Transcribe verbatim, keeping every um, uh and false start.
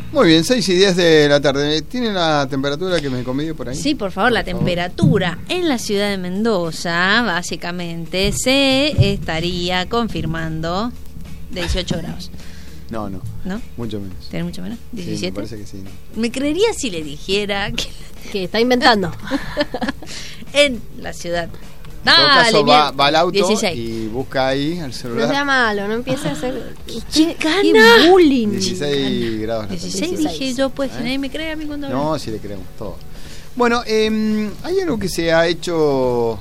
Muy bien, seis y diez de la tarde. ¿Tiene la temperatura que me convido por ahí? Sí, por favor, por la favor. Temperatura en la ciudad de Mendoza, básicamente, se estaría confirmando de dieciocho grados. No, no. ¿No? Mucho menos. ¿Tiene mucho menos? ¿diecisiete? Sí, me parece que sí. No. Me creería si le dijera que, que está inventando. En la ciudad. En todo Dale, caso, va, va al auto dieciséis. Y busca ahí el celular. No sea malo, no empiece a hacer. ¡Qué ¡Qué bullying! dieciséis grados. dieciséis dije yo, pues, si nadie me cree a mí cuando No, hablo. sí le creemos todo. Bueno, eh, hay algo que se ha hecho